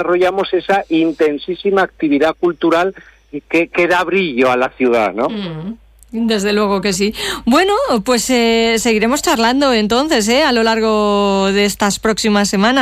desarrollamos esa intensísima actividad cultural que da brillo a la ciudad, ¿no? Desde luego que sí. Bueno, pues seguiremos charlando entonces, a lo largo de estas próximas semanas.